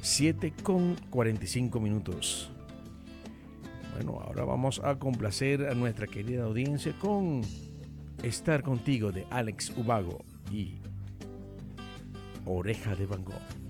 7:45. Bueno, ahora vamos a complacer a nuestra querida audiencia con Estar Contigo de Alex Ubago y Oreja de Van Gogh.